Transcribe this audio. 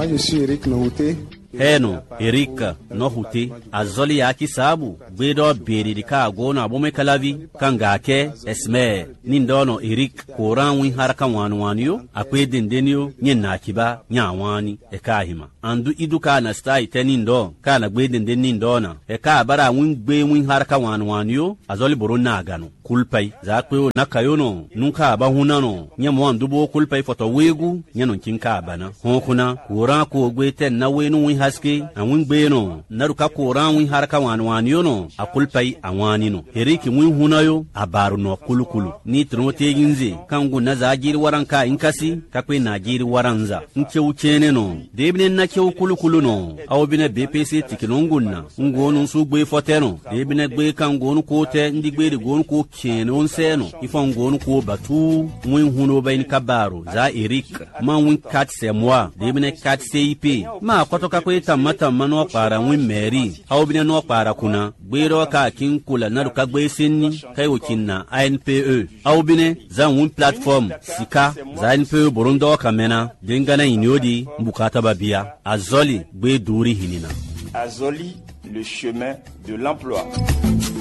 Moi, je suis Eric Nohouté. Heno Erika Nohute azoli yaki sabu gbedo beri ka gona bome kalavi kanga ke esme nindono Erik koranwi haraka wanwaniyo akwe dendenio nyena kiba nyawani ekahima andu iduka na stai tenindo kana gbe dendendindona eka bara win haraka wanwaniyo azoli borona agano kulpai zakwe nakayono nunka ba hunano nyamo andubo kulpai foto wegu nyano kinka bana honkuna koran ko gbe ten na wenu win haske awin gbeno naruka koran win haraka wanwaniyo no akulpai awanino Eriki win hunayo abaru no kulukulu ni trote ginze kangu na zagiri waranka inkasi kakwe na giri waranza nke uchene no debine na ke kulukulu no awbine BPC tikinongunna ngonu su gbe foteno debine gbe kangonu kote ndi gbe de gonu ko kene onseno ifon gonu ko batu win huno bayin kabaru za Erik man win kat semwa debine kat CIP ma kotoka kwe tamata mano para win Mary awbine no para kuna gbero ka kinkula naruka gbe sinni kai wukinna ANPE awbine za win platform sika za NPE borundo kamena dengana inyodi mbukata babia azoli gbe duri hinina Azoli le chemin de l'emploi.